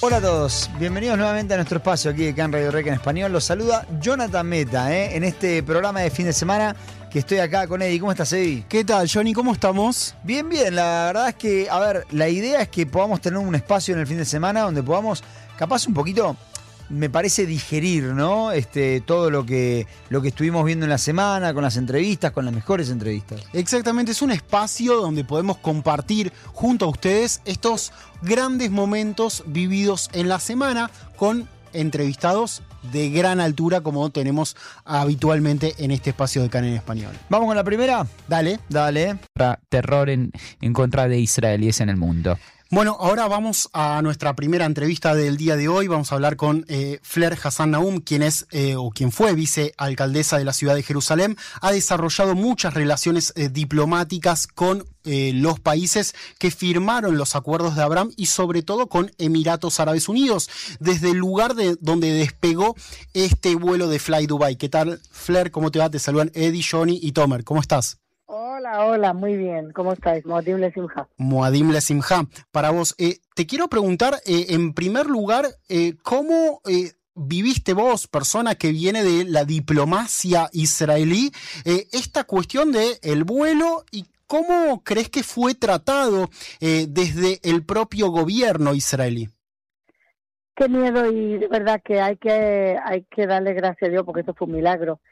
Hola a todos, bienvenidos nuevamente a nuestro espacio aquí de Can Radio Rec en español. Los saluda Jonathan Meta, en este programa de fin de semana que estoy acá con Eddie. ¿Cómo estás, Eddie? ¿Qué tal, Johnny? ¿Cómo estamos? Bien, bien. La verdad es que, a ver, la idea es que podamos tener un espacio en el fin de semana donde podamos, capaz un poquito, me parece digerir, ¿no? Todo lo que estuvimos viendo en la semana, con las entrevistas, con las mejores entrevistas. Exactamente, es un espacio donde podemos compartir junto a ustedes estos grandes momentos vividos en la semana con entrevistados de gran altura como tenemos habitualmente en este espacio de Can en español. ¿Vamos con la primera? Dale. Terror en contra de israelíes en el mundo. Bueno, ahora vamos a nuestra primera entrevista del día de hoy. Vamos a hablar con Fler Hassan Naum, quien fue vicealcaldesa de la ciudad de Jerusalén. Ha desarrollado muchas relaciones diplomáticas con los países que firmaron los acuerdos de Abraham y sobre todo con Emiratos Árabes Unidos, desde el lugar donde despegó este vuelo de Fly Dubai. ¿Qué tal, Fler? ¿Cómo te va? Te saludan Eddie, Johnny y Tomer. ¿Cómo estás? Hola, muy bien. ¿Cómo estáis? Moadim Lesimha. Moadim Lesimha. Para vos, te quiero preguntar, en primer lugar, ¿cómo viviste vos, persona que viene de la diplomacia israelí, esta cuestión del vuelo y cómo crees que fue tratado desde el propio gobierno israelí? Qué miedo, y de verdad que hay que darle gracias a Dios porque esto fue un milagro.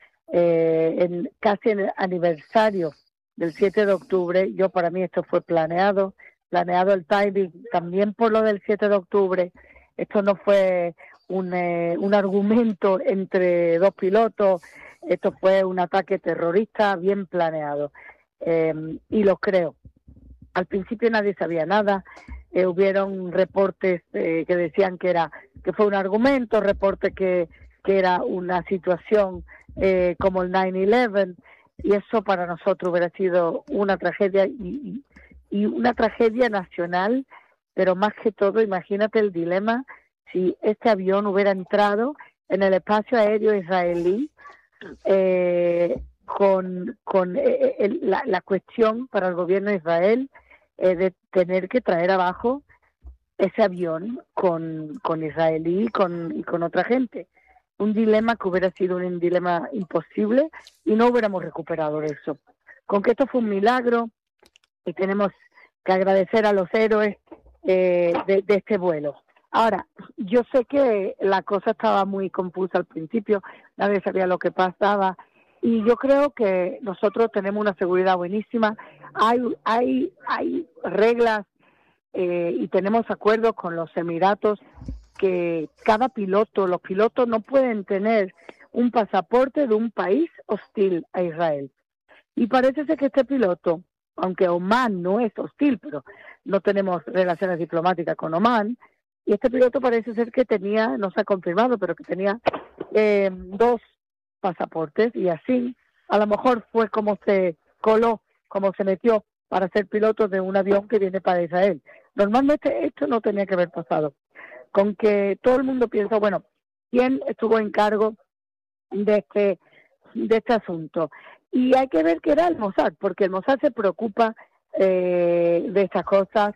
Casi en el aniversario del 7 de octubre, para mí esto fue planeado el timing, también por lo del 7 de octubre. Esto no fue un argumento entre dos pilotos, esto fue un ataque terrorista bien planeado, y lo creo. Al principio nadie sabía nada, hubieron reportes que decían que fue un argumento, reportes que era una situación como el 9/11, y eso para nosotros hubiera sido una tragedia y una tragedia nacional, pero más que todo, imagínate el dilema si este avión hubiera entrado en el espacio aéreo israelí, con la cuestión para el gobierno de Israel de tener que traer abajo ese avión con israelí y con otra gente. Un dilema que hubiera sido un dilema imposible y no hubiéramos recuperado eso. Con que esto fue un milagro y tenemos que agradecer a los héroes de este vuelo. Ahora, yo sé que la cosa estaba muy confusa al principio, nadie sabía lo que pasaba, y yo creo que nosotros tenemos una seguridad buenísima. Hay reglas y tenemos acuerdos con los Emiratos que los pilotos no pueden tener un pasaporte de un país hostil a Israel. Y parece ser que este piloto, aunque Omán no es hostil, pero no tenemos relaciones diplomáticas con Omán, y este piloto parece ser que tenía, no se ha confirmado, pero que tenía 2 pasaportes, y así a lo mejor fue como se coló, como se metió para ser piloto de un avión que viene para Israel. Normalmente esto no tenía que haber pasado. Con que todo el mundo piensa, bueno, ¿quién estuvo en cargo de este asunto? Y hay que ver que era el Mossad, porque el Mossad se preocupa de estas cosas,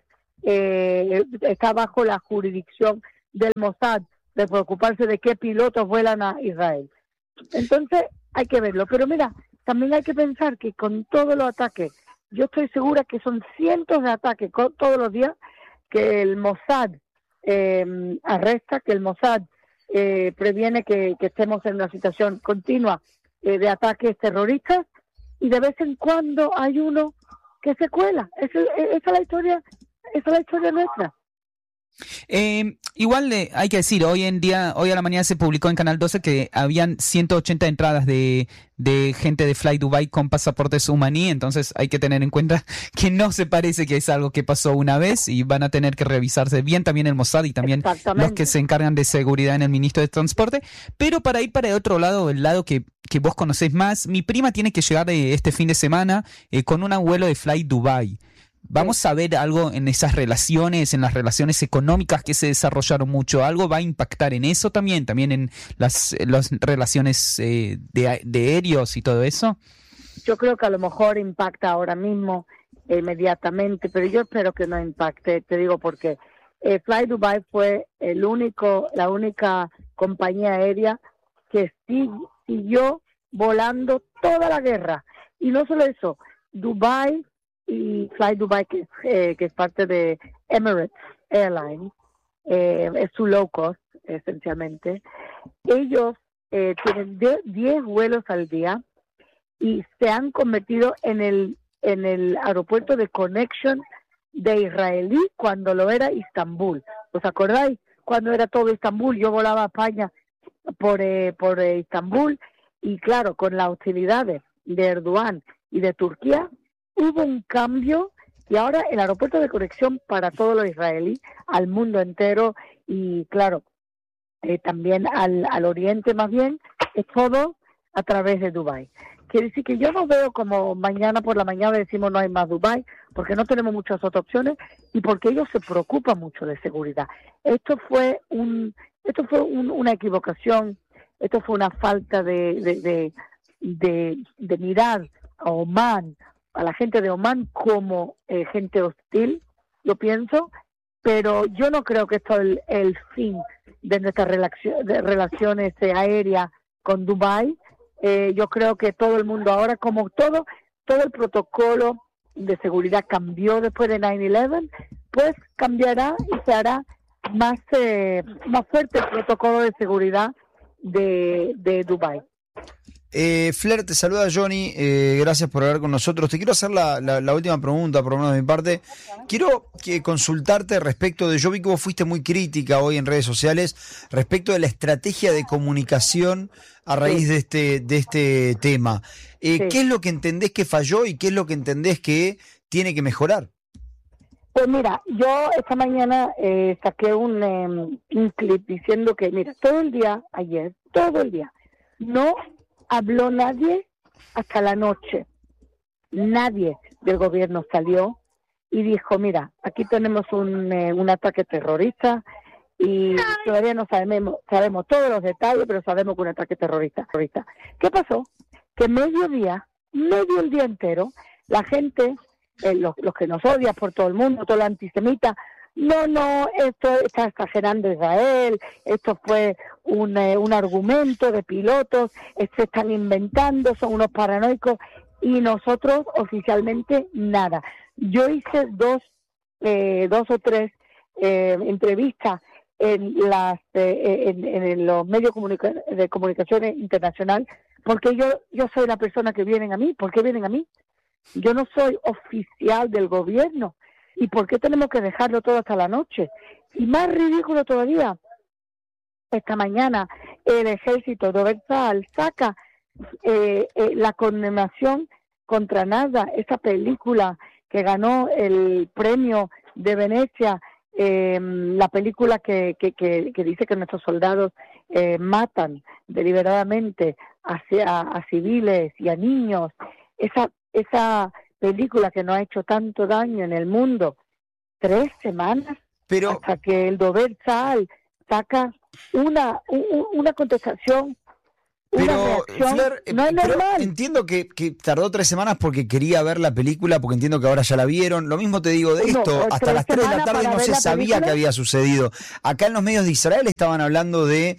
está bajo la jurisdicción del Mossad de preocuparse de qué pilotos vuelan a Israel. Entonces hay que verlo, pero mira, también hay que pensar que con todos los ataques, yo estoy segura que son cientos de ataques todos los días, que el Mossad arresta, que el Mossad previene que estemos en una situación continua de ataques terroristas, y de vez en cuando hay uno que se cuela. Esa es la historia nuestra. Igual hay que decir, hoy a la mañana se publicó en Canal 12 que habían 180 entradas de gente de Fly Dubai con pasaportes Umaní, entonces hay que tener en cuenta que no se parece que es algo que pasó una vez y van a tener que revisarse bien también el Mossad y también los que se encargan de seguridad en el Ministerio de Transporte. Pero para ir para el otro lado, el lado que vos conocés más, mi prima tiene que llegar este fin de semana con un vuelo de Fly Dubai. ¿Vamos a ver algo en esas relaciones, en las relaciones económicas que se desarrollaron mucho? ¿Algo va a impactar en eso también en las relaciones de aéreos y todo eso? Yo creo que a lo mejor impacta ahora mismo, inmediatamente, pero yo espero que no impacte. Te digo porque Fly Dubai fue la única compañía aérea que siguió volando toda la guerra. Y no solo eso, Dubai y Fly Dubai, que es parte de Emirates Airlines, es su low cost, esencialmente. Ellos tienen 10 vuelos al día y se han convertido en el aeropuerto de conexión de israelí cuando lo era Istambul. ¿Os acordáis? Cuando era todo Istambul, yo volaba a España por Istambul, y claro, con las hostilidades de Erdogan y de Turquía, hubo un cambio, y ahora el aeropuerto de conexión para todos los israelíes, al mundo entero, y claro, también al oriente más bien, es todo a través de Dubái. Quiere decir que yo no veo como mañana por la mañana decimos no hay más Dubái, porque no tenemos muchas otras opciones y porque ellos se preocupan mucho de seguridad. Esto fue una equivocación, esto fue una falta de mirar a Omán, a la gente de Omán como gente hostil, yo pienso, pero yo no creo que esto es el fin de nuestras relaciones aéreas con Dubái. Yo creo que todo el mundo ahora, como todo el protocolo de seguridad cambió después de 9/11, pues cambiará y se hará más fuerte el protocolo de seguridad de Dubái. Fler, te saluda Johnny, gracias por hablar con nosotros. Te quiero hacer la última pregunta, por lo menos de mi parte. Quiero consultarte respecto yo vi que vos fuiste muy crítica hoy en redes sociales respecto de la estrategia de comunicación a raíz de este tema. ¿Qué es lo que entendés que falló y qué es lo que entendés que tiene que mejorar? Pues mira, yo esta mañana saqué un clip diciendo que, mira, todo el día, no habló nadie hasta la noche. Nadie del gobierno salió y dijo, mira, aquí tenemos un ataque terrorista y todavía no sabemos todos los detalles, pero sabemos que un ataque terrorista. ¿Qué pasó? Que medio el día entero, la gente, los que nos odian por todo el mundo, todos los antisemitas, no, esto está exagerando Israel, esto fue un argumento de pilotos, se están inventando, son unos paranoicos, y nosotros oficialmente nada. Yo hice dos o tres entrevistas en los medios de comunicación internacional, porque yo soy la persona que vienen a mí. ¿Por qué vienen a mí? Yo no soy oficial del gobierno. ¿Y por qué tenemos que dejarlo todo hasta la noche? Y más ridículo todavía, esta mañana el ejército de Versal saca la condenación contra nada, esa película que ganó el premio de Venecia, la película que dice que nuestros soldados matan deliberadamente a civiles y a niños. Esa película que nos ha hecho tanto daño en el mundo, 3 semanas hasta que el Dover Tzahal saca una contestación, una reacción. Fler, no es normal. Entiendo que tardó 3 semanas porque quería ver la película, porque entiendo que ahora ya la vieron. Lo mismo te digo de esto, hasta las 3 de la tarde no se sabía qué había sucedido. Acá en los medios de Israel estaban hablando de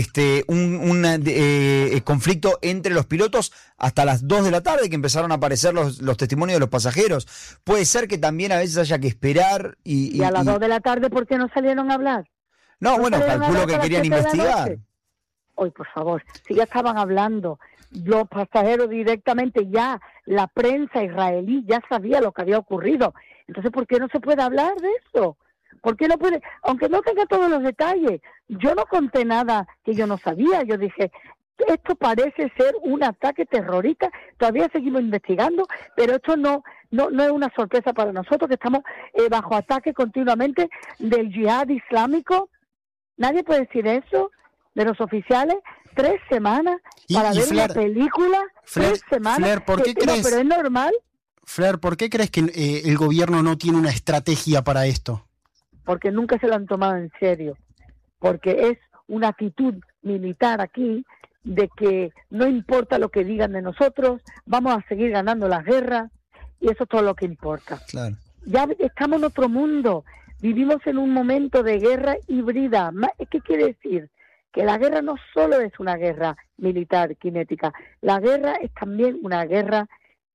un conflicto entre los pilotos hasta las 2 de la tarde, que empezaron a aparecer los testimonios de los pasajeros. Puede ser que también a veces haya que esperar y a las 2 de la tarde, ¿por qué no salieron a hablar? No, bueno, calculo que querían investigar. Hoy, por favor, si ya estaban hablando los pasajeros directamente, ya la prensa israelí ya sabía lo que había ocurrido. Entonces, ¿por qué no se puede hablar de eso? ¿Por qué no puede? Aunque no tenga todos los detalles. Yo no conté nada que yo no sabía. Yo dije, esto parece ser un ataque terrorista. Todavía seguimos investigando, pero esto no es una sorpresa para nosotros, que estamos bajo ataque continuamente del yihad islámico. Nadie puede decir eso de los oficiales. 3 semanas para ver una película. 3 semanas. Fler, ¿por qué crees? No, pero es normal. Fler, ¿por qué crees que el gobierno no tiene una estrategia para esto? Porque nunca se lo han tomado en serio. Porque es una actitud militar aquí de que no importa lo que digan de nosotros, vamos a seguir ganando las guerras, y eso es todo lo que importa. Claro. Ya estamos en otro mundo. Vivimos en un momento de guerra híbrida. ¿Qué quiere decir? Que la guerra no solo es una guerra militar, cinética, la guerra es también una guerra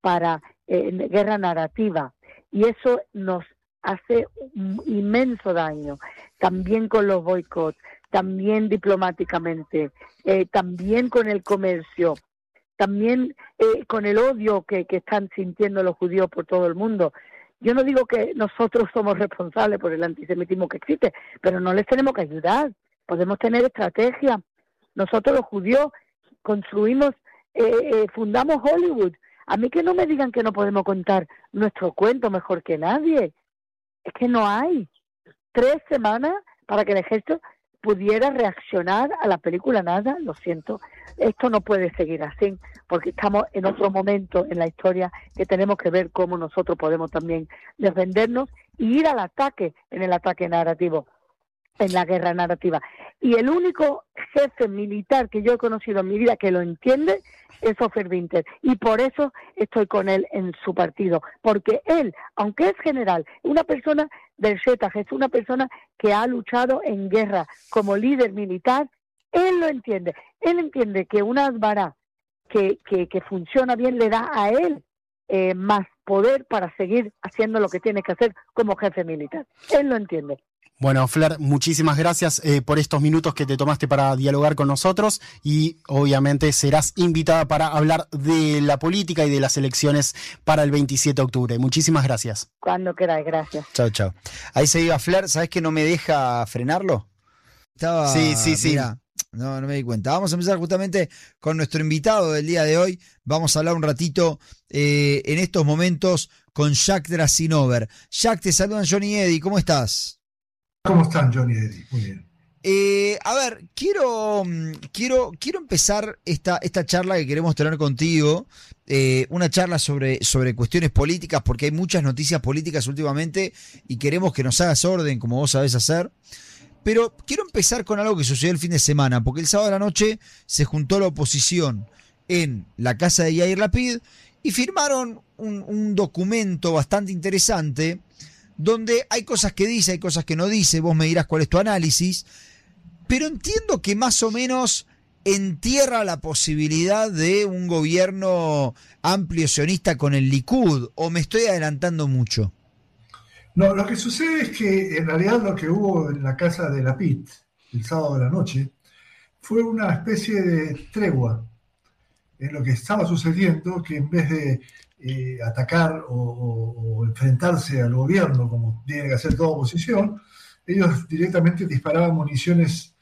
guerra narrativa, y eso nos hace un inmenso daño, también con los boicots, también diplomáticamente, también con el comercio, también con el odio que están sintiendo los judíos por todo el mundo. Yo no digo que nosotros somos responsables por el antisemitismo que existe, pero no les tenemos que ayudar. Podemos tener estrategia. Nosotros los judíos construimos, fundamos Hollywood. A mí que no me digan que no podemos contar nuestro cuento mejor que nadie. Es que no hay 3 semanas para que el ejército pudiera reaccionar a la película. Nada, lo siento. Esto no puede seguir así, porque estamos en otro momento en la historia que tenemos que ver cómo nosotros podemos también defendernos y ir al ataque, en el ataque narrativo, en la guerra narrativa. Y el único jefe militar que yo he conocido en mi vida que lo entiende es Ofer Winter, y por eso estoy con él en su partido, porque él, aunque es general, una persona del Shetach, es una persona que ha luchado en guerra como líder militar. Él lo entiende. Él entiende que una Asbara que funciona bien le da a él más poder para seguir haciendo lo que tiene que hacer como jefe militar. Él lo entiende. Bueno, Fler, muchísimas gracias por estos minutos que te tomaste para dialogar con nosotros, y obviamente serás invitada para hablar de la política y de las elecciones para el 27 de octubre. Muchísimas gracias. Cuando queráis, gracias. Chao, chao. Ahí se iba Fler, ¿sabes que no me deja frenarlo? Sí. Mira, no me di cuenta. Vamos a empezar justamente con nuestro invitado del día de hoy. Vamos a hablar un ratito en estos momentos con Jack Drasinover. Jack, te saludan Johnny y Eddie, ¿cómo estás? ¿Cómo están, Johnny y Eddie? Muy bien. A ver, quiero empezar esta charla que queremos tener contigo, una charla sobre cuestiones políticas, porque hay muchas noticias políticas últimamente y queremos que nos hagas orden, como vos sabés hacer. Pero quiero empezar con algo que sucedió el fin de semana, porque el sábado de la noche se juntó la oposición en la casa de Yair Lapid y firmaron un documento bastante interesante, donde hay cosas que dice, hay cosas que no dice, vos me dirás cuál es tu análisis, pero entiendo que más o menos entierra la posibilidad de un gobierno amplio sionista con el Likud, o me estoy adelantando mucho. No, lo que sucede es que en realidad lo que hubo en la casa de Lapid el sábado de la noche fue una especie de tregua en lo que estaba sucediendo, que en vez de atacar o enfrentarse al gobierno como tiene que hacer toda oposición, ellos directamente disparaban municiones,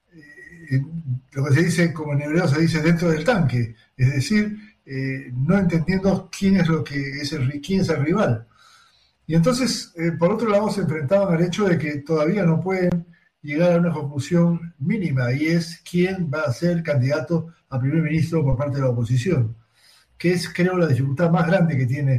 lo que se dice, como en hebreo se dice, dentro del tanque, es decir, no entendiendo quién es el rival. Y entonces, por otro lado, se enfrentaban al hecho de que todavía no pueden llegar a una conclusión mínima, y es quién va a ser candidato a primer ministro por parte de la oposición, que es, creo, la dificultad más grande que tiene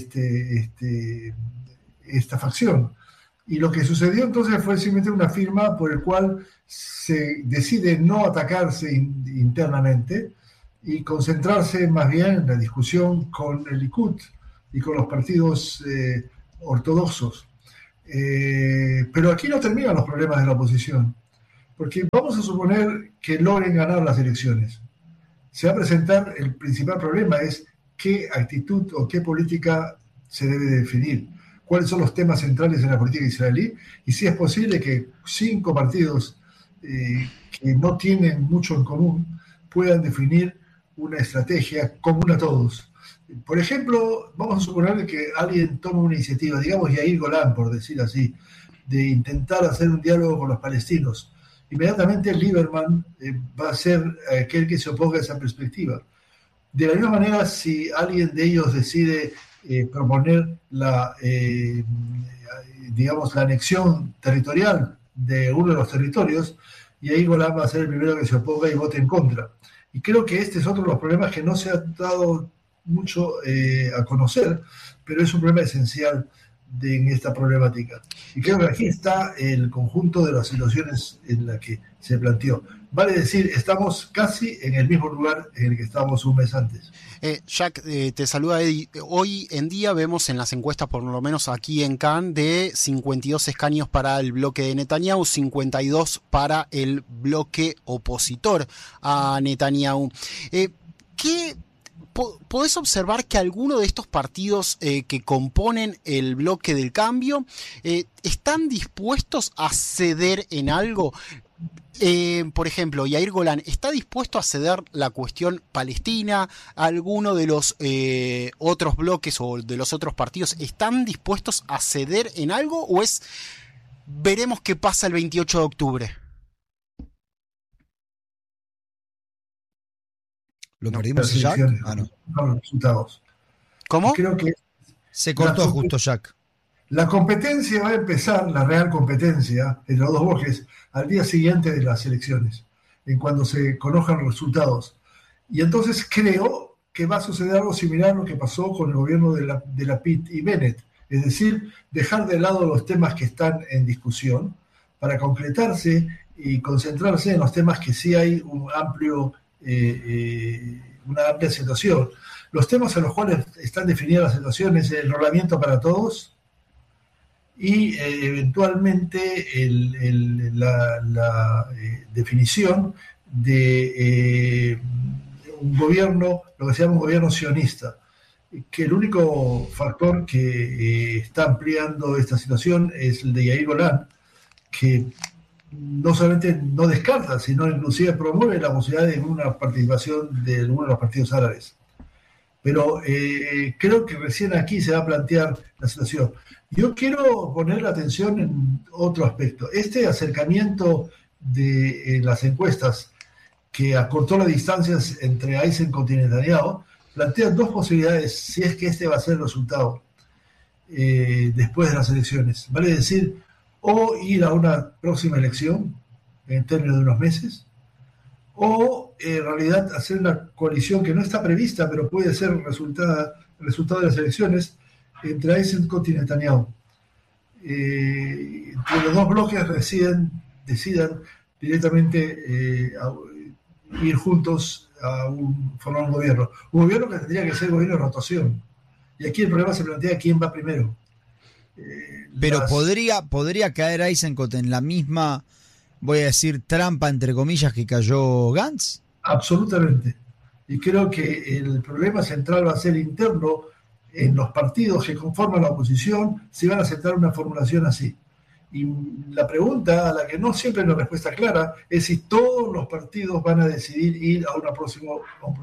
esta facción. Y lo que sucedió entonces fue simplemente una firma por el cual se decide no atacarse internamente y concentrarse más bien en la discusión con el Likud y con los partidos ortodoxos. Pero aquí no terminan los problemas de la oposición, porque vamos a suponer que logren ganar las elecciones. Se va a presentar, el principal problema es qué actitud o qué política se debe definir, cuáles son los temas centrales en la política israelí, y si es posible que 5 partidos que no tienen mucho en común puedan definir una estrategia común a todos. Por ejemplo, vamos a suponer que alguien toma una iniciativa, digamos Yair Golán, por decir así, de intentar hacer un diálogo con los palestinos. Inmediatamente Lieberman va a ser aquel que se oponga a esa perspectiva. De la misma manera, si alguien de ellos decide proponer la anexión territorial de uno de los territorios, Yair Golán va a ser el primero que se oponga y vote en contra. Y creo que este es otro de los problemas que no se ha dado mucho a conocer, pero es un problema esencial en esta problemática. Y creo que aquí está el conjunto de las situaciones en las que se planteó. Vale decir, estamos casi en el mismo lugar en el que estábamos un mes antes. Jack, te saluda Eddie. Hoy en día vemos en las encuestas, por lo menos aquí en Cannes, de 52 escaños para el bloque de Netanyahu, 52 para el bloque opositor a Netanyahu. ¿Podés observar que alguno de estos partidos que componen el bloque del cambio están dispuestos a ceder en algo? Por ejemplo, Yair Golan, ¿está dispuesto a ceder la cuestión palestina? ¿Alguno de los otros bloques o de los otros partidos están dispuestos a ceder en algo? ¿O es veremos qué pasa el 28 de octubre? ¿Lo perdimos, Jack? No, los resultados. ¿Cómo? Creo que se cortó justo, Jack. La competencia va a empezar, la real competencia, entre los dos bloques, al día siguiente de las elecciones, en cuando se conozcan los resultados. Y entonces creo que va a suceder algo similar a lo que pasó con el gobierno de Lapid y Bennett. Es decir, dejar de lado los temas que están en discusión para concretarse y concentrarse en los temas que sí hay una amplia situación. Los temas en los cuales están definidas las situaciones, el enrolamiento para todos, y eventualmente la definición de un gobierno, lo que se llama un gobierno sionista, que el único factor que está ampliando esta situación es el de Yair Golan, que no solamente no descarta, sino inclusive promueve la posibilidad de una participación de uno de los partidos árabes. Pero creo que recién aquí se va a plantear la situación. Yo quiero poner la atención en otro aspecto. Este acercamiento de las encuestas que acortó las distancias entre Eisenkot y Netanyahu plantea dos posibilidades si es que este va a ser el resultado después de las elecciones. Vale decir, o ir a una próxima elección en términos de unos meses, o en realidad hacer una coalición que no está prevista, pero puede ser el resultado de las elecciones entre Eisenkot y Netanyahu. Entre los dos bloques decidan directamente ir juntos a formar un gobierno. Un gobierno que tendría que ser gobierno de rotación. Y aquí el problema se plantea quién va primero. Pero podría caer Eisenkot en la misma, voy a decir, trampa entre comillas que cayó Gantz. Absolutamente. Y creo que el problema central va a ser interno en los partidos que conforman la oposición, si van a aceptar una formulación así. Y la pregunta a la que no siempre hay una respuesta clara es si todos los partidos van a decidir ir a una próxima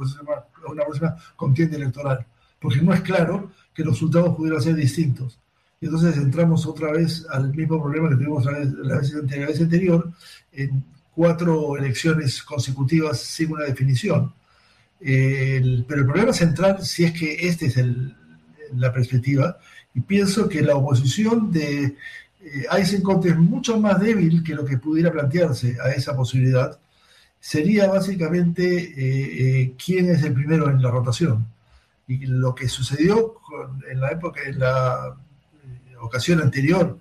contienda electoral, porque no es claro que los resultados pudieran ser distintos. Y entonces entramos otra vez al mismo problema que tuvimos la vez anterior, en 4 elecciones consecutivas sin una definición. Pero el problema central, si es que esta es la perspectiva, y pienso que la oposición de Eisenkot es mucho más débil que lo que pudiera plantearse a esa posibilidad, sería básicamente quién es el primero en la rotación. Y lo que sucedió en la ocasión anterior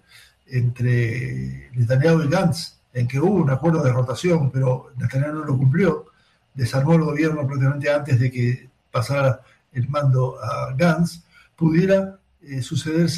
entre Netanyahu y Gantz, en que hubo un acuerdo de rotación, pero Netanyahu no lo cumplió, desarmó el gobierno prácticamente antes de que pasara el mando a Gantz, pudiera suceder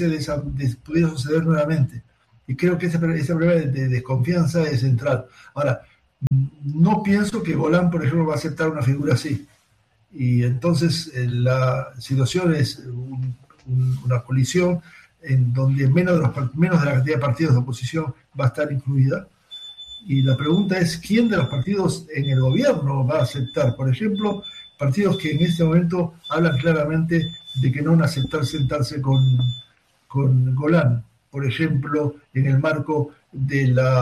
nuevamente. Y creo que ese problema de desconfianza es central. Ahora, no pienso que Golan, por ejemplo, va a aceptar una figura así. Y entonces la situación es una colisión en donde menos de la cantidad de partidos de oposición va a estar incluida. Y la pregunta es, ¿quién de los partidos en el gobierno va a aceptar? Por ejemplo, partidos que en este momento hablan claramente de que no van a aceptar sentarse con Golan. Por ejemplo, en el marco de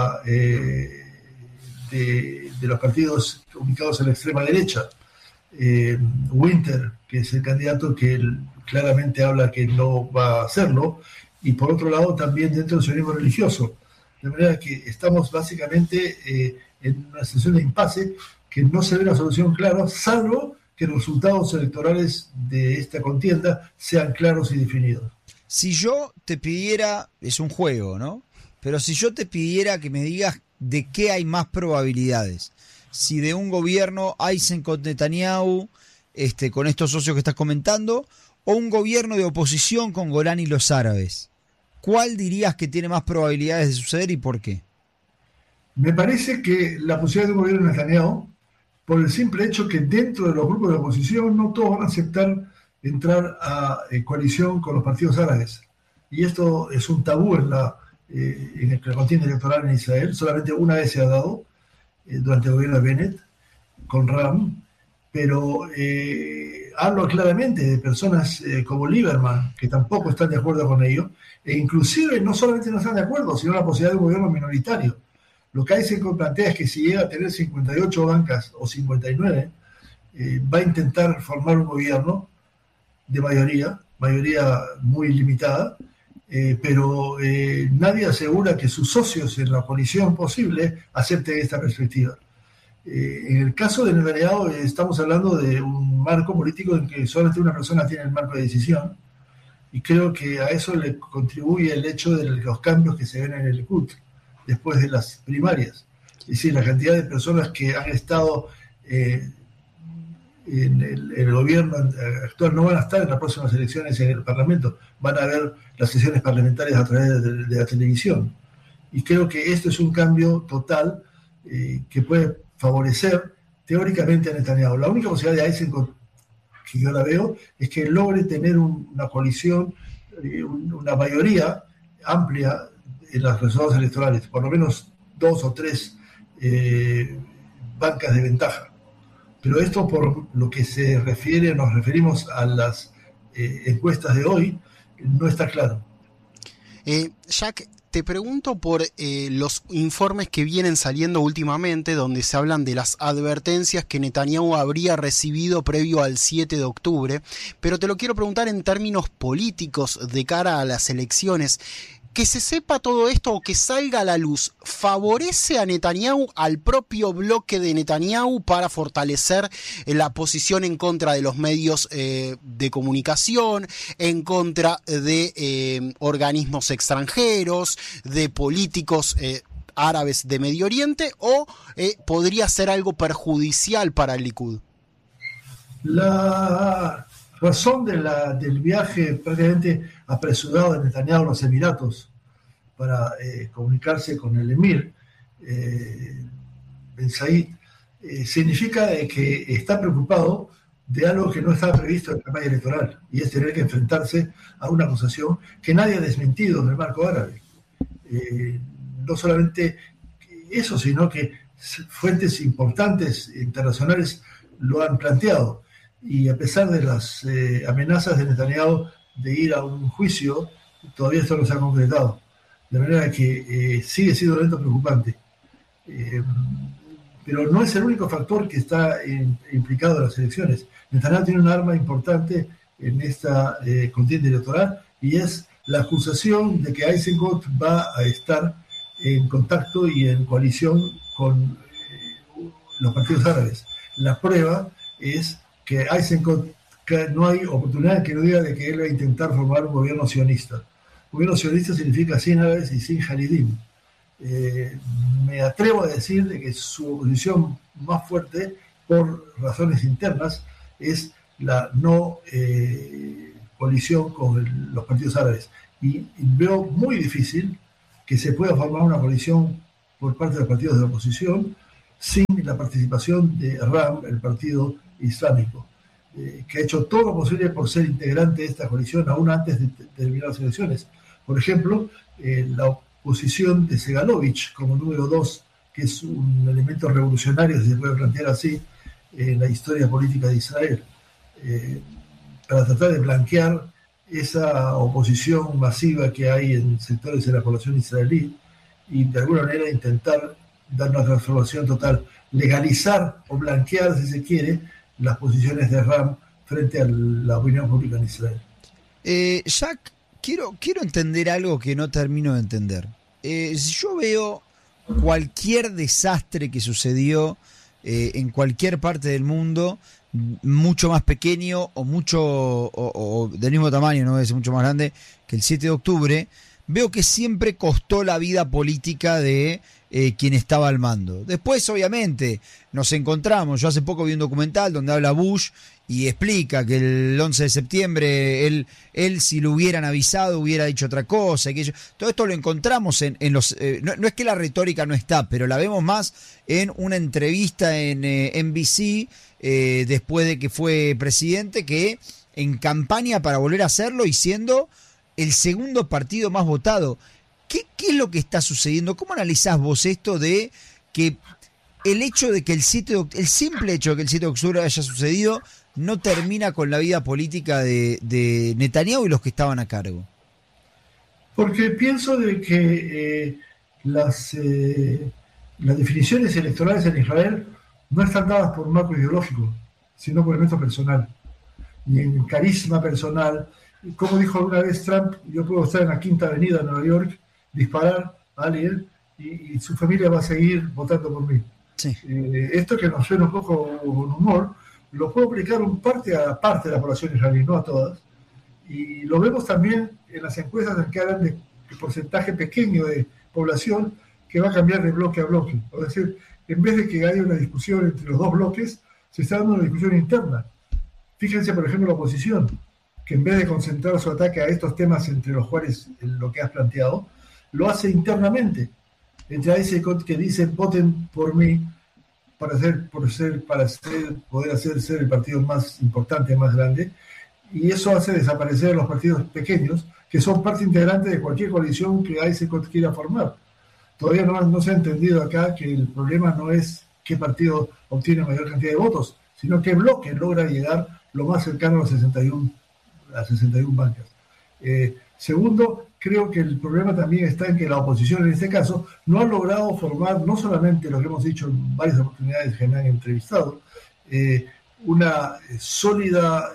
los partidos ubicados en la extrema derecha. Winter, que es el candidato que claramente habla que no va a hacerlo, y por otro lado también dentro del sionismo religioso. De manera que estamos básicamente en una situación de impasse que no se ve una solución clara, salvo que los resultados electorales de esta contienda sean claros y definidos. Si yo te pidiera, es un juego, ¿no? Pero si yo te pidiera que me digas de qué hay más probabilidades, si de un gobierno Eisenkot Netanyahu, con estos socios que estás comentando, o un gobierno de oposición con Golán y los árabes, ¿cuál dirías que tiene más probabilidades de suceder y por qué? Me parece que la posibilidad de un gobierno de Netanyahu, por el simple hecho que dentro de los grupos de oposición no todos van a aceptar entrar a coalición con los partidos árabes. Y esto es un tabú en la contienda electoral en Israel. Solamente una vez se ha dado, durante el gobierno de Bennett, con Ram, pero hablo claramente de personas como Lieberman, que tampoco están de acuerdo con ello, e inclusive no solamente no están de acuerdo, sino la posibilidad de un gobierno minoritario. Lo que Eisenkot plantea es que si llega a tener 58 bancas o 59, va a intentar formar un gobierno de mayoría muy limitada, pero nadie asegura que sus socios en la coalición posible acepten esta perspectiva. En el caso de Netanyahu estamos hablando de un marco político en que solamente una persona tiene el marco de decisión, y creo que a eso le contribuye el hecho de los cambios que se ven en el Likud después de las primarias. Es decir, la cantidad de personas que han estado en el gobierno actual no van a estar en las próximas elecciones en el Parlamento, van a ver las sesiones parlamentarias a través de la televisión. Y creo que esto es un cambio total que puede favorecer teóricamente a Netanyahu. La única posibilidad de Eisenkot que yo la veo es que logre tener una coalición, una mayoría amplia en los resultados electorales, por lo menos 2 o 3 bancas de ventaja. Pero esto, por lo que se refiere, nos referimos a las encuestas de hoy, no está claro. Jack, te pregunto por los informes que vienen saliendo últimamente, donde se hablan de las advertencias que Netanyahu habría recibido previo al 7 de octubre, pero te lo quiero preguntar en términos políticos de cara a las elecciones. Que se sepa todo esto o que salga a la luz, ¿favorece a Netanyahu, al propio bloque de Netanyahu, para fortalecer la posición en contra de los medios de comunicación, en contra de organismos extranjeros, de políticos árabes de Medio Oriente, o podría ser algo perjudicial para el Likud? La razón del viaje prácticamente apresurado de Netanyahu a los Emiratos para comunicarse con el emir Ben Said significa que está preocupado de algo que no estaba previsto en la campaña electoral, y es tener que enfrentarse a una acusación que nadie ha desmentido en el marco árabe. No solamente eso, sino que fuentes importantes internacionales lo han planteado. Y a pesar de las amenazas de Netanyahu de ir a un juicio, todavía esto no se ha concretado. De manera que sigue siendo un evento preocupante. Pero no es el único factor que está implicado en las elecciones. Netanyahu tiene un arma importante en esta contienda electoral, y es la acusación de que Eisenkot va a estar en contacto y en coalición con los partidos árabes. La prueba es que Eisenkot, que no hay oportunidad que no diga de que él va a intentar formar un gobierno sionista. Un gobierno sionista significa sin árabes y sin Haridim. Me atrevo a decir de que su oposición más fuerte, por razones internas, es la no coalición con los partidos árabes. Y veo muy difícil que se pueda formar una coalición por parte de los partidos de la oposición sin la participación de Ram, el partido islámico, que ha hecho todo lo posible por ser integrante de esta coalición aún antes de terminar las elecciones. Por ejemplo, la posición de Segalovich como número 2, que es un elemento revolucionario, si se puede plantear así, en la historia política de Israel, para tratar de blanquear esa oposición masiva que hay en sectores de la población israelí y de alguna manera intentar dar una transformación total, legalizar o blanquear, si se quiere, las posiciones de Ram frente a la opinión pública en Israel. Jack, quiero entender algo que no termino de entender. Si yo veo cualquier desastre que sucedió en cualquier parte del mundo, mucho más pequeño o del mismo tamaño, no es mucho más grande que el 7 de octubre, veo que siempre costó la vida política de quien estaba al mando. Después, obviamente, nos encontramos. Yo hace poco vi un documental donde habla Bush y explica que el 11 de septiembre él si lo hubieran avisado hubiera dicho otra cosa. Todo esto lo encontramos en los... no es que la retórica no está, pero la vemos más en una entrevista en NBC después de que fue presidente, que en campaña para volver a hacerlo y siendo el segundo partido más votado. ¿Qué es lo que está sucediendo? ¿Cómo analizás vos esto de que el hecho de que el simple hecho de que el 7 de octubre haya sucedido no termina con la vida política de Netanyahu y los que estaban a cargo? Porque pienso de que las definiciones electorales en Israel no están dadas por un marco ideológico, sino por el método personal y en carisma personal. Como dijo alguna vez Trump, yo puedo estar en la Quinta Avenida de Nueva York, disparar a alguien y su familia va a seguir votando por mí. Sí. Esto que nos suena un poco con humor, lo puedo aplicar parte a parte de la población israelí, no a todas. Y lo vemos también en las encuestas en que hablan de porcentaje pequeño de población que va a cambiar de bloque a bloque. Es decir, en vez de que haya una discusión entre los dos bloques, se está dando una discusión interna. Fíjense, por ejemplo, la oposición, que en vez de concentrar su ataque a estos temas entre los cuales lo que has planteado, lo hace internamente. Entre a ese que dice voten por mí poder ser el partido más importante, más grande, y eso hace desaparecer los partidos pequeños, que son parte integrante de cualquier coalición que AISECOT quiera formar. Todavía no se ha entendido acá que el problema no es qué partido obtiene mayor cantidad de votos, sino qué bloque logra llegar lo más cercano a las 61 bancas. Segundo, creo que el problema también está en que la oposición en este caso no ha logrado formar, no solamente lo que hemos dicho en varias oportunidades que me han entrevistado, un sólido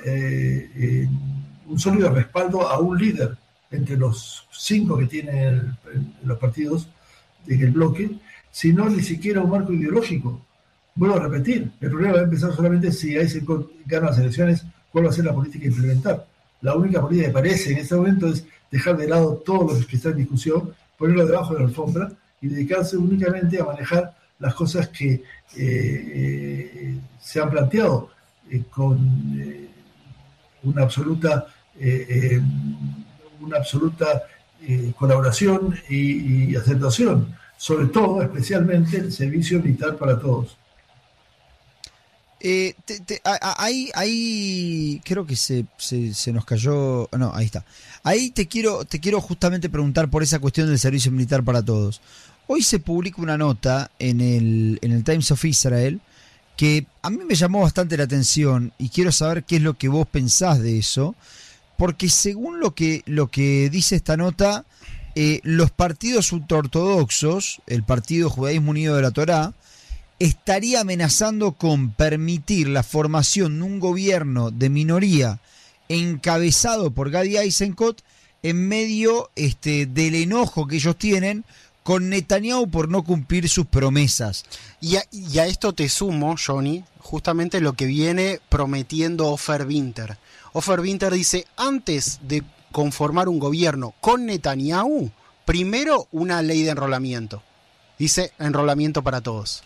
respaldo a un líder entre los 5 que tienen los partidos del bloque, sino ni siquiera un marco ideológico. Vuelvo a repetir, el problema va a empezar solamente si AISECOT gana las elecciones, cuál va a ser la política a implementar. La única política que parece en este momento es dejar de lado todo lo que está en discusión, ponerlo debajo de la alfombra y dedicarse únicamente a manejar las cosas que se han planteado con una absoluta colaboración y aceptación, sobre todo, especialmente, el servicio militar para todos. Ahí creo que se nos cayó. No, ahí está. Ahí te quiero justamente preguntar por esa cuestión del servicio militar para todos. Hoy se publica una nota en el Times of Israel que a mí me llamó bastante la atención y quiero saber qué es lo que vos pensás de eso, porque según lo que dice esta nota, los partidos ultraortodoxos, el Partido Judaísmo Unido de la Torá, estaría amenazando con permitir la formación de un gobierno de minoría encabezado por Gadi Eisenkot en medio del enojo que ellos tienen con Netanyahu por no cumplir sus promesas. Y a esto te sumo, Johnny, justamente lo que viene prometiendo Ofer Winter. Ofer Winter dice, antes de conformar un gobierno con Netanyahu, primero una ley de enrolamiento. Dice enrolamiento para todos.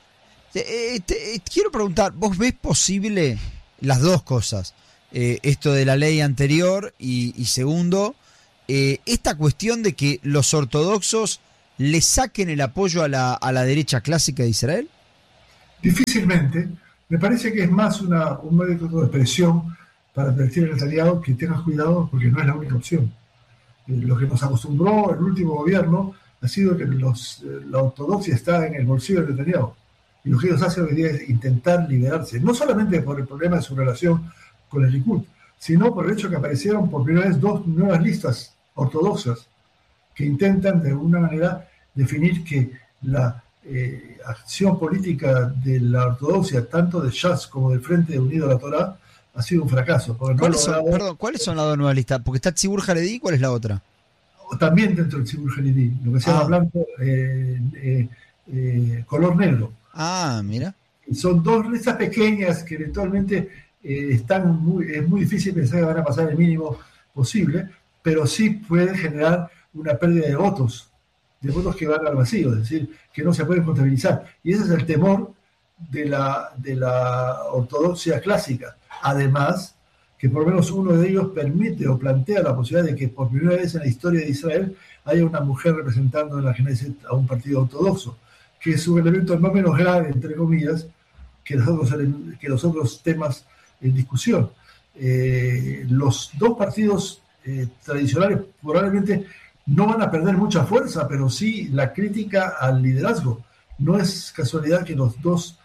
Quiero preguntar, ¿vos ves posible las dos cosas? Esto de la ley anterior y segundo, esta cuestión de que los ortodoxos le saquen el apoyo a la derecha clásica de Israel. Difícilmente. Me parece que es más un método de presión para advertir al Netanyahu que tengas cuidado porque no es la única opción. Lo que nos acostumbró el último gobierno ha sido que la ortodoxia está en el bolsillo de Netanyahu. Y lo que ellos hacen hoy día es intentar liberarse, no solamente por el problema de su relación con el Likud, sino por el hecho que aparecieron por primera vez 2 nuevas listas ortodoxas que intentan de alguna manera definir que la acción política de la ortodoxia, tanto de Shas como del Frente Unido a la Torá, ha sido un fracaso. ¿Cuáles son las 2 nuevas listas? Porque está Tzibur Jaredí, ¿cuál es la otra? También dentro del Tzibur Jaredí, lo que se llama blanco, color negro. Ah, mira. son dos listas pequeñas que eventualmente es muy difícil pensar que van a pasar el mínimo posible, pero sí pueden generar una pérdida de votos que van al vacío, es decir, que no se pueden contabilizar. Y ese es el temor de la ortodoxia clásica. Además, que por lo menos uno de ellos permite o plantea la posibilidad de que por primera vez en la historia de Israel haya una mujer representando en la Knesset a un partido ortodoxo, que es un elemento no menos grave, entre comillas, que los otros temas en discusión. Los dos partidos tradicionales probablemente no van a perder mucha fuerza, pero sí la crítica al liderazgo. No es casualidad que los dos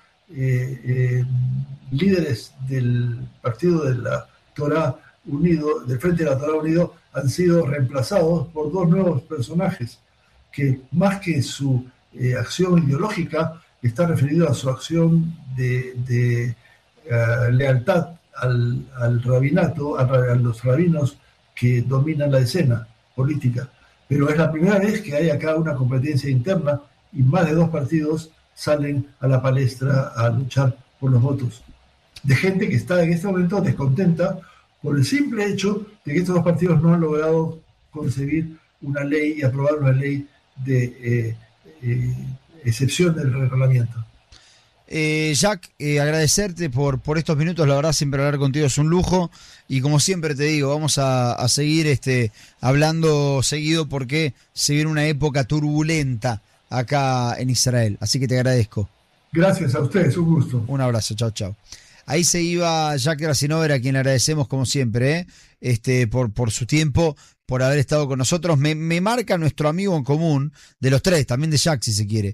líderes del partido de la Torá Unido, del Frente de la Torá Unido, han sido reemplazados por dos nuevos personajes que, más que su acción ideológica, está referido a su acción de lealtad al rabinato, a los rabinos que dominan la escena política. Pero es la primera vez que hay acá una competencia interna y más de dos partidos salen a la palestra a luchar por los votos de gente que está en este momento descontenta por el simple hecho de que estos dos partidos no han logrado concebir una ley y aprobar una ley de excepción del reglamento. Jack, agradecerte por estos minutos, la verdad siempre hablar contigo es un lujo y como siempre te digo, vamos a seguir hablando seguido porque se viene una época turbulenta acá en Israel, así que te agradezco. Gracias a ustedes, un gusto. Un abrazo, chao, chao. Ahí se iba Jack Krasinover, a quien le agradecemos como siempre, por su tiempo, por haber estado con nosotros. Me marca nuestro amigo en común, de los tres, también de Jack si se quiere,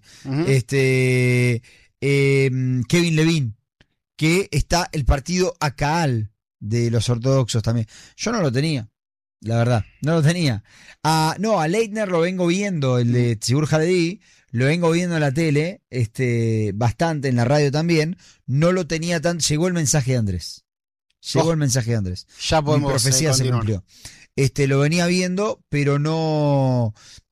Kevin Levine, que está el partido Acaal de los ortodoxos también. Yo no lo tenía, la verdad, no lo tenía. A Leitner lo vengo viendo, el de Tzibur Haledí, lo vengo viendo en la tele, bastante, en la radio también. No lo tenía tan. Llegó el mensaje de Andrés. El mensaje de Andrés. Ya podemos. Mi profecía se cumplió. Lo venía viendo, pero no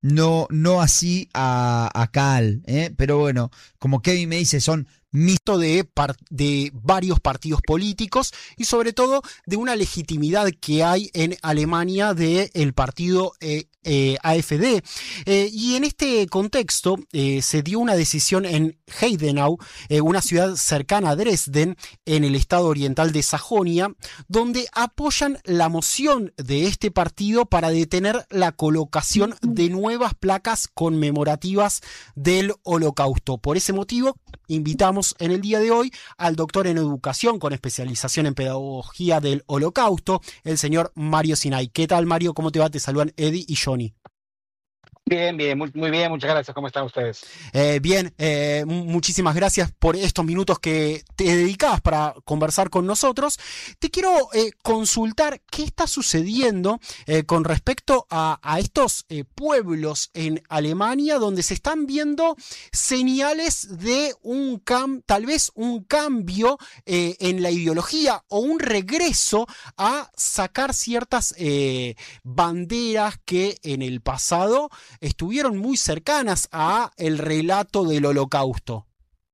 así a Cal, pero bueno, como Kevin me dice, son mixto de varios partidos políticos y sobre todo de una legitimidad que hay en Alemania del partido AfD. Y en este contexto se dio una decisión en Heidenau, una ciudad cercana a Dresden, en el estado oriental de Sajonia, donde apoyan la moción de este partido para detener la colocación de nuevas placas conmemorativas del Holocausto. Por ese motivo, invitamos en el día de hoy al doctor en educación con especialización en pedagogía del Holocausto, el señor Mario Sinay. ¿Qué tal, Mario? ¿Cómo te va? Te saludan Eddie y Johnny. Bien, muy bien, muchas gracias. ¿Cómo están ustedes? Bien, muchísimas gracias por estos minutos que te dedicabas para conversar con nosotros. Te quiero consultar qué está sucediendo con respecto a estos pueblos en Alemania donde se están viendo señales de tal vez un cambio en la ideología o un regreso a sacar ciertas banderas que en el pasado estuvieron muy cercanas a el relato del Holocausto.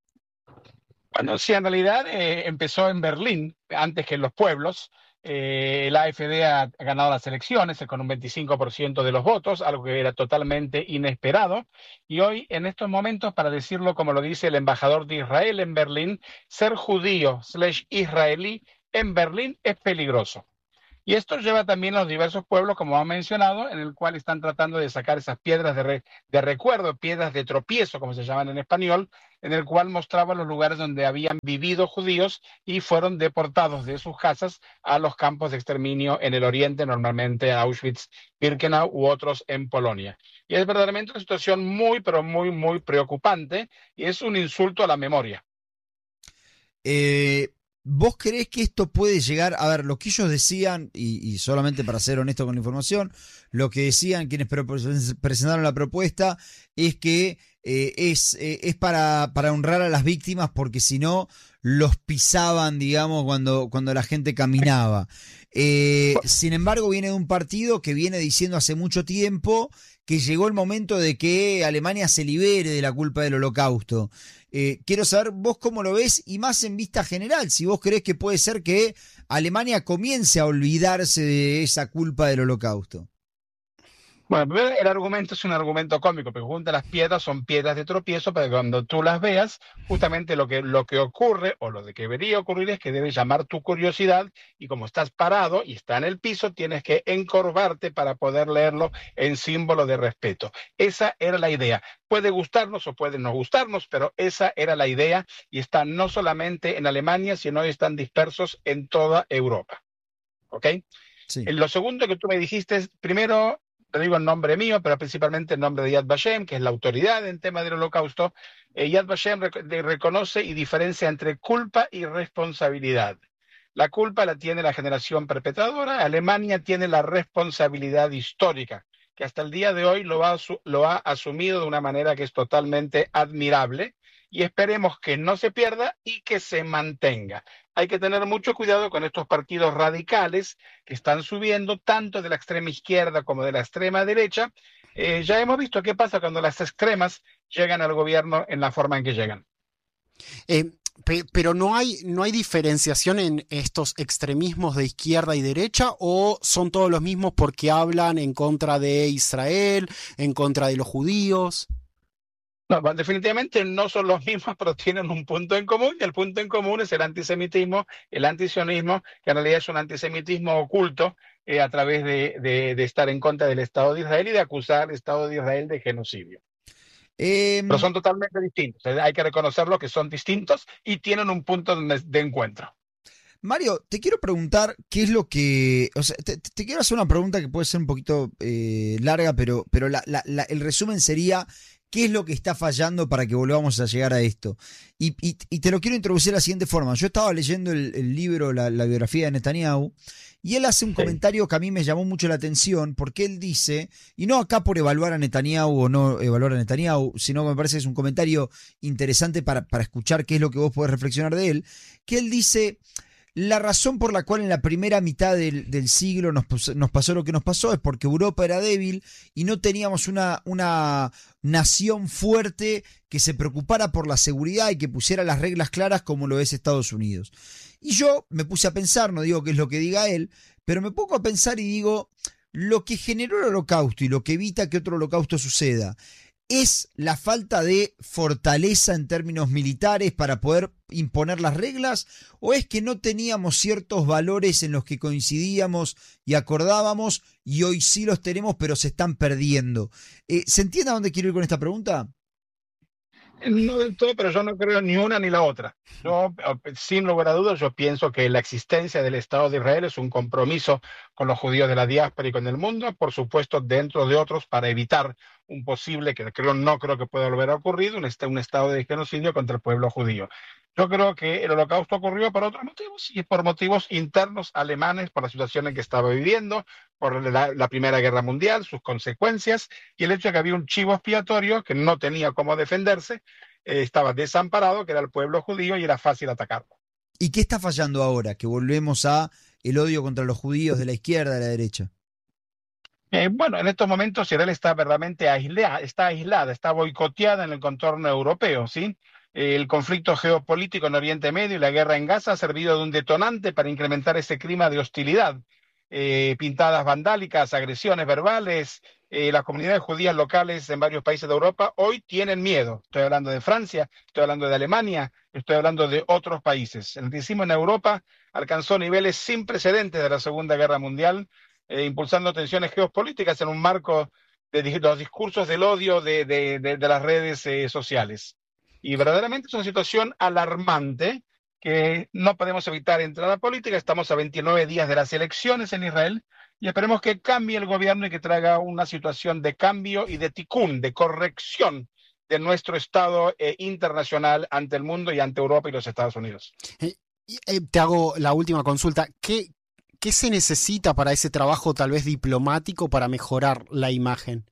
Bueno, sí, en realidad empezó en Berlín, antes que en los pueblos. El AfD ha ganado las elecciones con un 25% de los votos, algo que era totalmente inesperado. Y hoy, en estos momentos, para decirlo como lo dice el embajador de Israel en Berlín, ser judío/israelí en Berlín es peligroso. Y esto lleva también a los diversos pueblos, como han mencionado, en el cual están tratando de sacar esas piedras de recuerdo, piedras de tropiezo, como se llaman en español, en el cual mostraban los lugares donde habían vivido judíos y fueron deportados de sus casas a los campos de exterminio en el oriente, normalmente a Auschwitz, Birkenau u otros en Polonia. Y es verdaderamente una situación muy, pero muy, muy preocupante y es un insulto a la memoria. ¿Vos creés que esto puede llegar? A ver, lo que ellos decían, y solamente para ser honesto con la información, lo que decían quienes presentaron la propuesta es que es para honrar a las víctimas, porque si no los pisaban, digamos, cuando la gente caminaba. Sin embargo, viene de un partido que viene diciendo hace mucho tiempo que llegó el momento de que Alemania se libere de la culpa del Holocausto. Quiero saber vos cómo lo ves y más en vista general, si vos creés que puede ser que Alemania comience a olvidarse de esa culpa del Holocausto. Bueno, primero el argumento es un argumento cómico, porque junto a las piedras son piedras de tropiezo para que cuando tú las veas, justamente lo que ocurre o lo que debería ocurrir es que debe llamar tu curiosidad y como estás parado y está en el piso, tienes que encorvarte para poder leerlo en símbolo de respeto. Esa era la idea. Puede gustarnos o puede no gustarnos, pero esa era la idea y están no solamente en Alemania, sino están dispersos en toda Europa. ¿Ok? Sí. Lo segundo que tú me dijiste es, primero, te digo en nombre mío, pero principalmente en nombre de Yad Vashem, que es la autoridad en tema del holocausto. Yad Vashem reconoce y diferencia entre culpa y responsabilidad. La culpa la tiene la generación perpetradora, Alemania tiene la responsabilidad histórica, que hasta el día de hoy lo ha asumido de una manera que es totalmente admirable y esperemos que no se pierda y que se mantenga. Hay que tener mucho cuidado con estos partidos radicales que están subiendo, tanto de la extrema izquierda como de la extrema derecha. Ya hemos visto qué pasa cuando las extremas llegan al gobierno en la forma en que llegan. Pero no hay diferenciación en estos extremismos de izquierda y derecha, o son todos los mismos porque hablan en contra de Israel, en contra de los judíos. No, definitivamente no son los mismos, pero tienen un punto en común, y el punto en común es el antisemitismo, el antisionismo, que en realidad es un antisemitismo oculto a través de estar en contra del Estado de Israel y de acusar al Estado de Israel de genocidio. Pero son totalmente distintos, hay que reconocerlo que son distintos y tienen un punto de encuentro. Mario, te quiero preguntar qué es lo que... O sea, te quiero hacer una pregunta que puede ser un poquito larga, pero el resumen sería... ¿Qué es lo que está fallando para que volvamos a llegar a esto? Y te lo quiero introducir de la siguiente forma. Yo estaba leyendo el libro, la biografía de Netanyahu, y él hace un comentario que a mí me llamó mucho la atención, porque él dice, y no acá por evaluar a Netanyahu o no evaluar a Netanyahu, sino que me parece que es un comentario interesante para escuchar qué es lo que vos podés reflexionar de él, que él dice... La razón por la cual en la primera mitad del siglo nos pasó lo que nos pasó es porque Europa era débil y no teníamos una nación fuerte que se preocupara por la seguridad y que pusiera las reglas claras como lo es Estados Unidos. Y yo me puse a pensar, no digo que es lo que diga él, pero me pongo a pensar y digo, lo que generó el holocausto y lo que evita que otro holocausto suceda, ¿es la falta de fortaleza en términos militares para poder imponer las reglas? ¿O es que no teníamos ciertos valores en los que coincidíamos y acordábamos y hoy sí los tenemos pero se están perdiendo? ¿Se entiende a dónde quiero ir con esta pregunta? No del todo, pero yo no creo ni una ni la otra. Yo, sin lugar a dudas, yo pienso que la existencia del Estado de Israel es un compromiso con los judíos de la diáspora y con el mundo, por supuesto, dentro de otros, para evitar un posible, que no creo que pueda volver a ocurrir, un estado de genocidio contra el pueblo judío. Yo creo que el holocausto ocurrió por otros motivos y por motivos internos alemanes, por la situación en que estaba viviendo, por la Primera Guerra Mundial, sus consecuencias y el hecho de que había un chivo expiatorio que no tenía cómo defenderse, estaba desamparado, que era el pueblo judío y era fácil atacarlo. ¿Y qué está fallando ahora? Que volvemos a el odio contra los judíos de la izquierda, de la derecha. Bueno, en estos momentos Israel está verdaderamente aislada, está boicoteada en el contorno europeo, ¿sí? El conflicto geopolítico en Oriente Medio y la guerra en Gaza ha servido de un detonante para incrementar ese clima de hostilidad. Pintadas vandálicas, agresiones verbales, las comunidades judías locales en varios países de Europa hoy tienen miedo. Estoy hablando de Francia, estoy hablando de Alemania, estoy hablando de otros países. El antisemitismo en Europa alcanzó niveles sin precedentes de la Segunda Guerra Mundial, impulsando tensiones geopolíticas en un marco de los discursos del odio de las redes sociales. Y verdaderamente es una situación alarmante que no podemos evitar entrar a la política. Estamos a 29 días de las elecciones en Israel y esperemos que cambie el gobierno y que traiga una situación de cambio y de tikkun, de corrección de nuestro Estado internacional ante el mundo y ante Europa y los Estados Unidos. Te hago la última consulta. ¿Qué se necesita para ese trabajo tal vez diplomático para mejorar la imagen?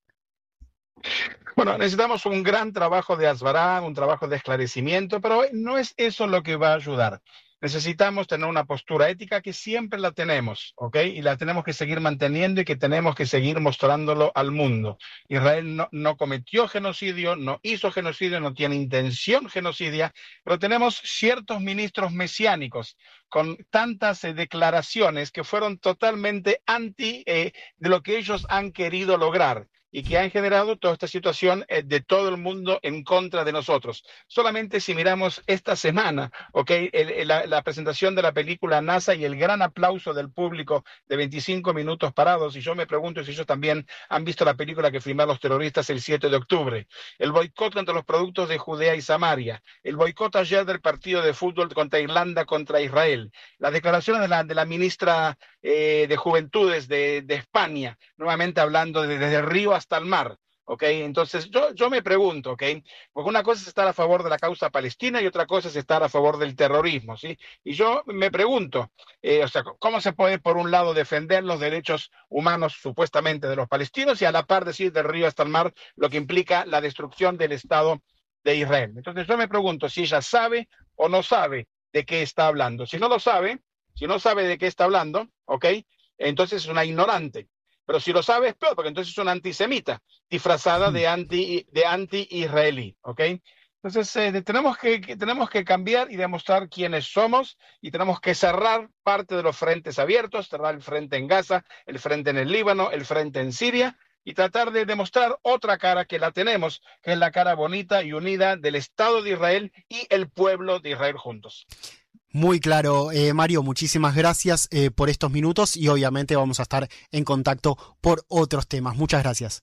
Bueno, necesitamos un gran trabajo de Asbará, un trabajo de esclarecimiento, pero no es eso lo que va a ayudar. necesitamos tener una postura ética que siempre la tenemos, ¿ok? Y la tenemos que seguir manteniendo y que tenemos que seguir mostrándolo al mundo. Israel no cometió genocidio, no hizo genocidio, no tiene intención genocidia, pero tenemos ciertos ministros mesiánicos con tantas declaraciones que fueron totalmente anti de lo que ellos han querido lograr y que han generado toda esta situación de todo el mundo en contra de nosotros. Solamente si miramos esta semana, ¿okay? La presentación de la película NASA y el gran aplauso del público de 25 minutos parados, y yo me pregunto si ellos también han visto la película que filmaron los terroristas el 7 de octubre, el boicot contra los productos de Judea y Samaria, el boicot ayer del partido de fútbol contra Irlanda contra Israel, las declaraciones de la ministra de Juventudes de España, nuevamente hablando desde el río hasta el mar. ¿Okay? Entonces yo me pregunto, ¿okay? Porque una cosa es estar a favor de la causa palestina y otra cosa es estar a favor del terrorismo, ¿sí? Y yo me pregunto, o sea, ¿cómo se puede por un lado defender los derechos humanos supuestamente de los palestinos y a la par decir del río hasta el mar lo que implica la destrucción del Estado de Israel? Entonces yo me pregunto si ella sabe o no sabe de qué está hablando. Si no lo sabe, si no sabe de qué está hablando, ¿ok? Entonces es una ignorante. Pero si lo sabe es peor, porque entonces es una antisemita, disfrazada de anti-israelí, ¿ok? Entonces tenemos que cambiar y demostrar quiénes somos y tenemos que cerrar parte de los frentes abiertos, cerrar el frente en Gaza, el frente en el Líbano, el frente en Siria y tratar de demostrar otra cara que la tenemos, que es la cara bonita y unida del Estado de Israel y el pueblo de Israel juntos. Muy claro, Mario, muchísimas gracias por estos minutos y obviamente vamos a estar en contacto por otros temas. Muchas gracias.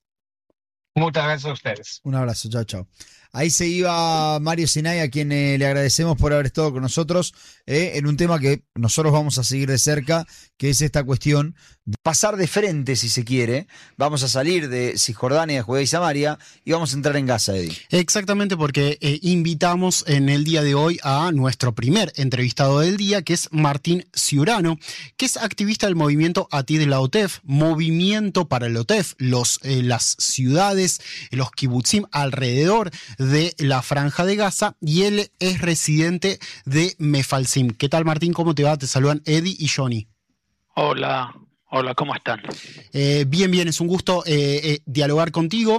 Muchas gracias a ustedes. Un abrazo, chao, chao. Ahí se iba Mario Sinay, a quien le agradecemos por haber estado con nosotros en un tema que nosotros vamos a seguir de cerca, que es esta cuestión de pasar de frente, si se quiere. Vamos a salir de Cisjordania, de Judea y Samaria y vamos a entrar en Gaza, Eddie. Exactamente, porque invitamos en el día de hoy a nuestro primer entrevistado del día, que es Martín Ciurano, que es activista del movimiento Atid la OTEF, movimiento para el OTEF, las ciudades, los kibutzim alrededor de la Franja de Gaza, y él es residente de Mefalsim. ¿Qué tal, Martín? ¿Cómo te va? Te saludan Eddie y Johnny. Hola, ¿cómo están? Bien, es un gusto dialogar contigo.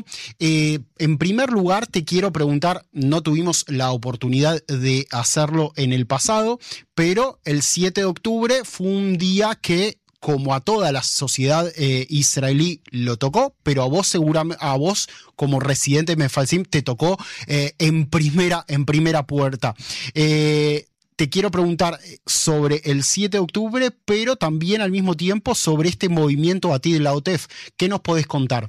En primer lugar, te quiero preguntar, no tuvimos la oportunidad de hacerlo en el pasado, pero el 7 de octubre fue un día que, como a toda la sociedad israelí, lo tocó, pero a vos seguramente, a vos como residente de Mefalsim, te tocó en primera puerta. Te quiero preguntar sobre el 7 de octubre, pero también al mismo tiempo sobre este movimiento Atid la OTEF. ¿Qué nos podés contar?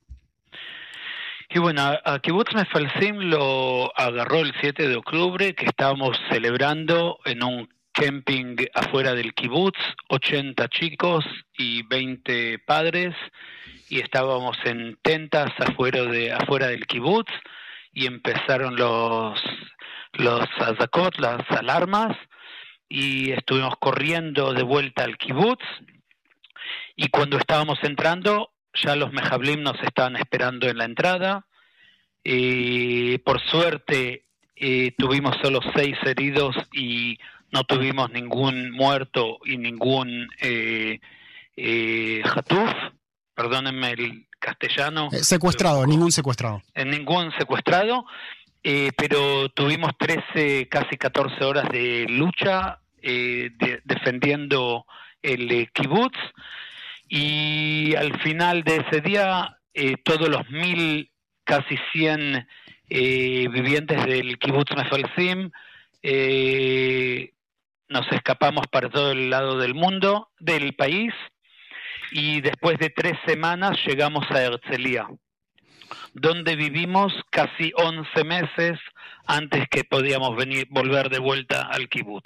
Y bueno, a Kibutz Mefalsim lo agarró el 7 de octubre, que estábamos celebrando en un camping afuera del kibutz, 80 chicos y 20 padres, y estábamos en tentas afuera del kibutz, y empezaron los azakot, las alarmas, y estuvimos corriendo de vuelta al kibutz, y cuando estábamos entrando, ya los mehablim nos estaban esperando en la entrada. Por suerte tuvimos solo 6 heridos y no tuvimos ningún muerto y ningún hatuf, perdónenme el castellano. Secuestrado, ningún secuestrado. Ningún secuestrado, pero tuvimos 13, casi 14 horas de lucha defendiendo el kibutz, y al final de ese día todos los 1,000, casi 100 vivientes del kibutz Mefalsim nos escapamos para todo el lado del mundo, del país, y después de 3 semanas llegamos a Herzliya, donde vivimos casi 11 meses antes que podíamos volver de vuelta al kibutz.